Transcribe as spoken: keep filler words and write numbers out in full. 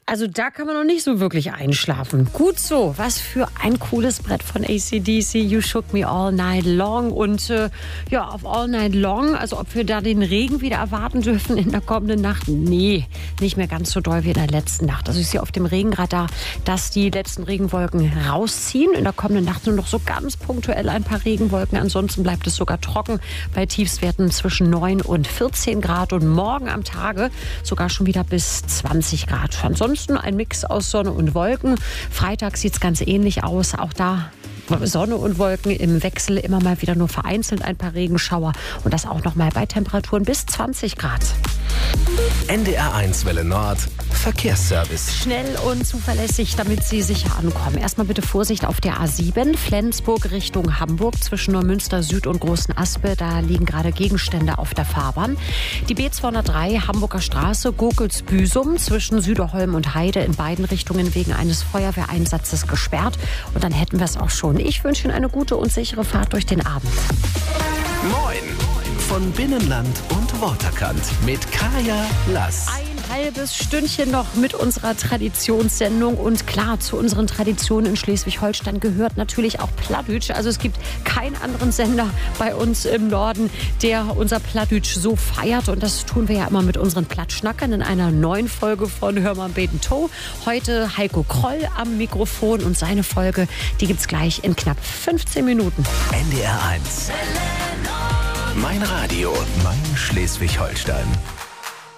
Also da kann man noch nicht so wirklich einschlafen. Gut so, was für ein cooles Brett von A C D C, You Shook Me All Night Long. Und äh, ja, auf All Night Long, also ob wir da den Regen wieder erwarten dürfen in der kommenden Nacht, nee, nicht mehr ganz so doll wie in der letzten Nacht. Also ich sehe auf dem Regenradar, dass die letzten Regenwolken rausziehen. In der kommenden Nacht nur noch so ganz punktuell ein paar Regenwolken. Ansonsten bleibt es sogar trocken bei Tiefstwerten zwischen neun und vierzehn Grad und morgen am Tage sogar schon wieder bis zwanzig Grad. Ansonsten ein Mix aus Sonne und Wolken. Freitag sieht es ganz ähnlich aus. Auch da Sonne und Wolken im Wechsel, immer mal wieder nur vereinzelt ein paar Regenschauer. Und das auch noch mal bei Temperaturen bis zwanzig Grad. N D R eins Welle Nord, Verkehrsservice. Schnell und zuverlässig, damit Sie sicher ankommen. Erstmal bitte Vorsicht auf der A sieben, Flensburg Richtung Hamburg, zwischen Neumünster Süd und Großen Aspe. Da liegen gerade Gegenstände auf der Fahrbahn. Die B zweihundertdrei, Hamburger Straße, Gurkels-Büsum, zwischen Süderholm und Heide in beiden Richtungen wegen eines Feuerwehreinsatzes gesperrt. Und dann hätten wir es auch schon. Ich wünsche Ihnen eine gute und sichere Fahrt durch den Abend. Moin! Von Binnenland und Waterkant mit Kaya Lass. Ein halbes Stündchen noch mit unserer Traditionssendung. Und klar, zu unseren Traditionen in Schleswig-Holstein gehört natürlich auch Plattdütsch. Also es gibt keinen anderen Sender bei uns im Norden, der unser Plattdütsch so feiert. Und das tun wir ja immer mit unseren Plattschnackern in einer neuen Folge von Hör mal beten to. Heute Heiko Kroll am Mikrofon und seine Folge, die gibt's gleich in knapp fünfzehn Minuten. N D R eins. Mein Radio, mein Schleswig-Holstein.